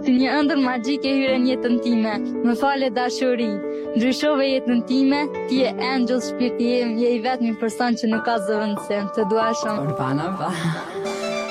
Si një ëndër magjike hyre në jetën time. Më fale dashuri. Ndryshove jetën time, ti je angel shpirti im, je i vetmi person që nuk ka zëvendësim. Të dua shumë. Urbana,